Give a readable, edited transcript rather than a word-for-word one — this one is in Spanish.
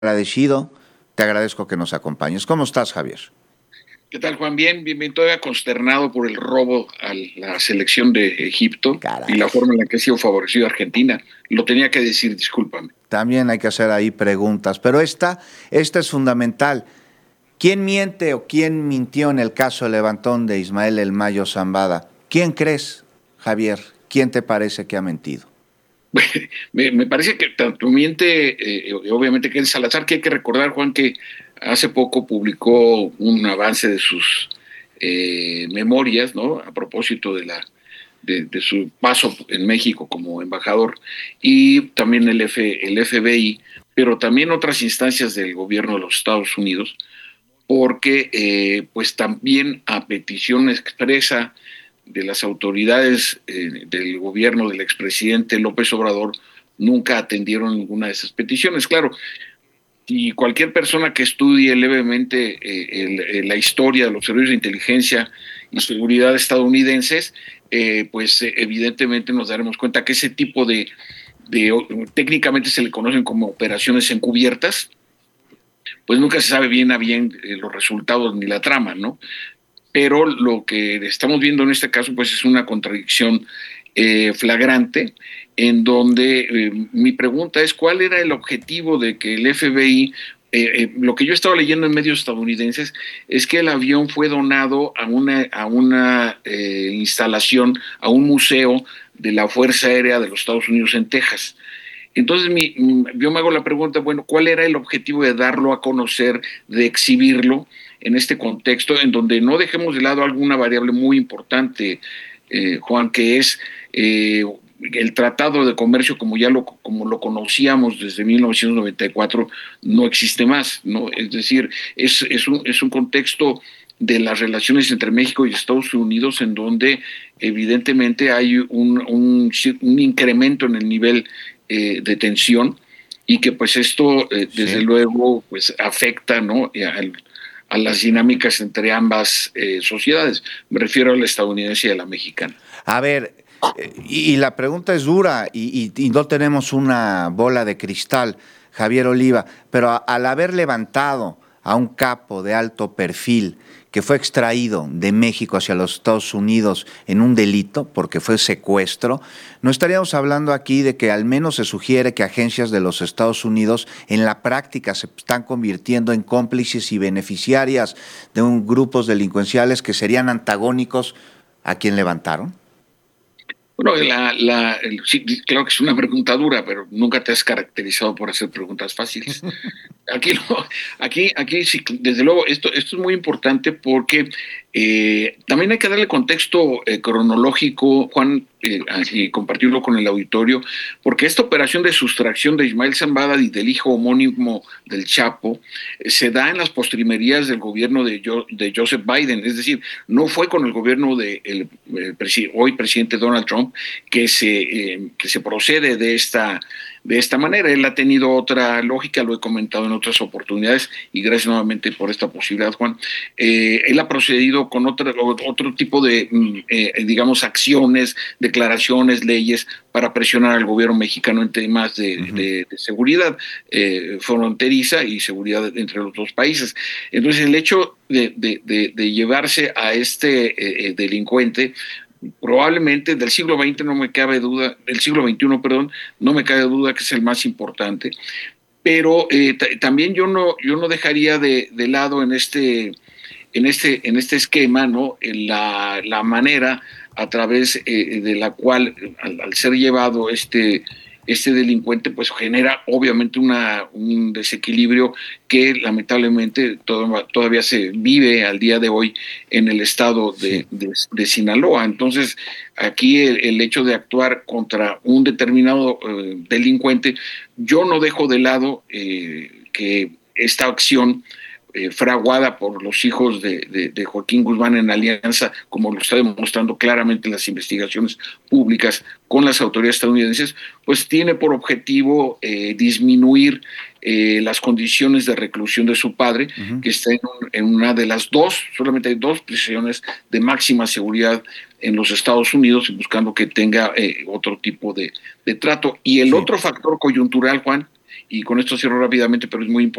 Agradecido, te agradezco que nos acompañes. ¿Cómo estás, Javier? ¿Qué tal, Juan? Bien, todavía consternado por el robo a la selección de Egipto y Caray. la forma en la que ha sido favorecido Argentina. Lo tenía que decir, discúlpame. También hay que hacer ahí preguntas, pero esta es fundamental. ¿Quién miente o quién mintió en el caso del levantón de Ismael El Mayo Zambada? ¿Quién crees, Javier? ¿Quién te parece que ha mentido? Me parece que tanto miente, obviamente, que es Salazar, que hay que recordar, Juan, que hace poco publicó un avance de sus memorias, ¿no? A propósito de su paso en México como embajador, y también el FBI, pero también otras instancias del gobierno de los Estados Unidos, porque pues también a petición expresa de las autoridades del gobierno del expresidente López Obrador, nunca atendieron ninguna de esas peticiones. Claro, y cualquier persona que estudie levemente la historia de los servicios de inteligencia y seguridad estadounidenses, pues evidentemente nos daremos cuenta que ese tipo de técnicamente se le conocen como operaciones encubiertas, pues nunca se sabe bien a bien los resultados ni la trama, ¿no? Pero lo que estamos viendo en este caso, pues es una contradicción flagrante, en donde mi pregunta es, ¿cuál era el objetivo de que el FBI, lo que yo estaba leyendo en medios estadounidenses, es que el avión fue donado a una instalación, a un museo de la Fuerza Aérea de los Estados Unidos en Texas? Entonces yo me hago la pregunta, bueno, ¿cuál era el objetivo de darlo a conocer, de exhibirlo en este contexto en donde no dejemos de lado alguna variable muy importante, Juan, que es el Tratado de Comercio como lo conocíamos desde 1994 no existe más, ¿no? Es decir, es un contexto de las relaciones entre México y Estados Unidos en donde evidentemente hay un incremento en el nivel de tensión y que pues esto desde Sí. luego pues afecta, ¿no? A las dinámicas entre ambas sociedades. Me refiero a la estadounidense y a la mexicana. A ver, y la pregunta es dura y no tenemos una bola de cristal, Javier Oliva, pero al haber levantado a un capo de alto perfil que fue extraído de México hacia los Estados Unidos en un delito, porque fue secuestro, no estaríamos hablando aquí de que al menos se sugiere que agencias de los Estados Unidos en la práctica se están convirtiendo en cómplices y beneficiarias de grupos delincuenciales que serían antagónicos a quien levantaron. Bueno, sí, claro que es una pregunta dura, pero nunca te has caracterizado por hacer preguntas fáciles. Aquí, no, aquí sí, desde luego, esto es muy importante porque también hay que darle contexto cronológico, Juan, y compartirlo con el auditorio, porque esta operación de sustracción de Ismael Zambada y del hijo homónimo del Chapo se da en las postrimerías del gobierno de Joseph Biden, es decir, no fue con el gobierno de hoy presidente Donald Trump que se procede de esta manera. Él ha tenido otra lógica, lo he comentado en otras oportunidades, y gracias nuevamente por esta posibilidad, Juan. Él ha procedido con otro tipo de, digamos, acciones, declaraciones, leyes para presionar al gobierno mexicano en temas de seguridad fronteriza y seguridad entre los dos países. Entonces, el hecho de llevarse a este delincuente probablemente del siglo XX no me cabe duda, del siglo XXI, perdón, no me cabe duda que es el más importante, pero también yo no dejaría de lado en este esquema, ¿no? En la manera a través de la cual, al ser llevado este delincuente, pues genera obviamente un desequilibrio que lamentablemente todavía se vive al día de hoy en el estado Sí. de Sinaloa. Entonces, aquí el hecho de actuar contra un determinado delincuente, yo no dejo de lado que esta acción fraguada por los hijos de Joaquín Guzmán en alianza, como lo está demostrando claramente las investigaciones públicas con las autoridades estadounidenses, pues tiene por objetivo disminuir las condiciones de reclusión de su padre, Uh-huh. que está en una de las solamente hay dos prisiones de máxima seguridad en los Estados Unidos, buscando que tenga otro tipo de trato. Y el Sí. otro factor coyuntural, Juan, y con esto cierro rápidamente, pero es muy importante.